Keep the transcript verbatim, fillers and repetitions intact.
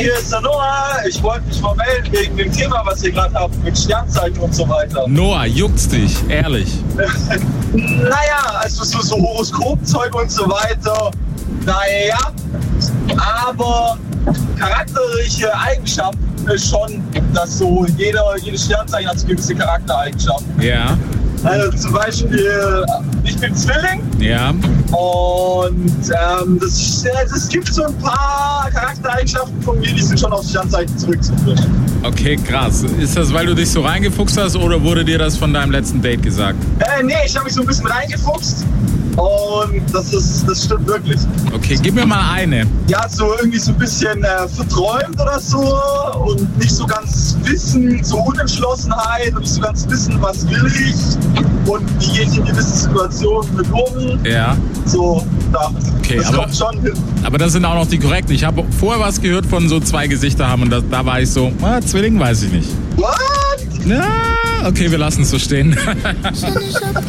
Hey, hier ist der Noah. Ich wollte mich mal melden wegen dem Thema, was ihr gerade habt, mit Sternzeichen und so weiter. Noah, juckt's dich, ehrlich? Naja, also so, so Horoskopzeug und so weiter. Naja, aber charakterliche Eigenschaften ist schon, dass so jeder, jedes Sternzeichen hat so gewisse Charaktereigenschaften. Ja. Also zum Beispiel, ich bin Zwilling. Ja. Und ähm, das, es gibt so ein paar Charaktereigenschaften von mir, die sind schon auf Sternzeichen zurückzuführen. Okay, krass. Ist das, weil du dich so reingefuchst hast oder wurde dir das von deinem letzten Date gesagt? Äh, nee, ich habe mich so ein bisschen reingefuchst. Und das ist, das stimmt wirklich. Okay, gib mir mal eine. Ja, so irgendwie so ein bisschen äh, verträumt oder so und nicht so ganz wissen, so Unentschlossenheit und nicht so ganz wissen, was will ich und wie gehe ich in gewisse Situationen mit um. Ja. So, da. Okay, das aber, kommt schon hin. Aber das sind auch noch die korrekten. Ich habe vorher was gehört von so zwei Gesichter haben und da, da war ich so, ah, Zwilling weiß ich nicht. What? Na, okay, wir lassen es so stehen.